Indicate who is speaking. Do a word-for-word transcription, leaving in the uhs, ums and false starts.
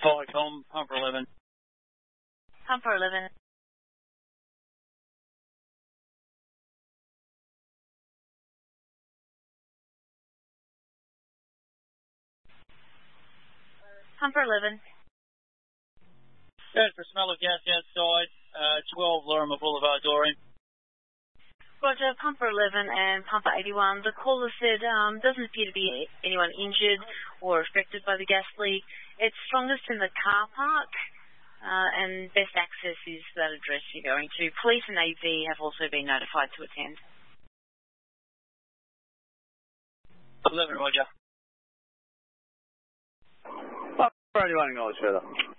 Speaker 1: Firecom, Pumper eleven.
Speaker 2: Pumper eleven. Pumper eleven.
Speaker 1: Search for smell of gas outside, uh, twelve Lorimer Boulevard, Doreen.
Speaker 2: Roger, Pumper eleven and Pumper eighty-one. The caller said um, doesn't appear to be anyone injured or affected by the gas leak. It's strongest in the car park, uh, and best access is that address you're going to. Police and A V have also been notified to attend.
Speaker 1: eleven, Roger.
Speaker 3: Pumper eighty-one, acknowledge further.